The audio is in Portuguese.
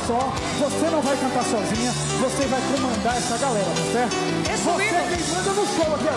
só, você não vai cantar sozinha, você vai comandar essa galera, tá certo? Isso Você mesmo. é quem manda no show aqui agora.